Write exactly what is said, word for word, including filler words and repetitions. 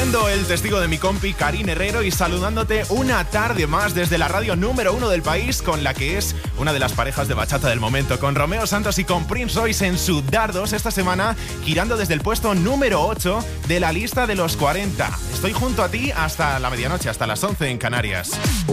Siendo el testigo de mi compi Karin Herrero y saludándote una tarde más desde la radio número uno del país, con la que es una de las parejas de bachata del momento, con Romeo Santos y con Prince Royce en su Dardos, esta semana girando desde el puesto número ocho de la lista de los cuarenta. Estoy junto a ti hasta la medianoche, hasta las once en Canarias.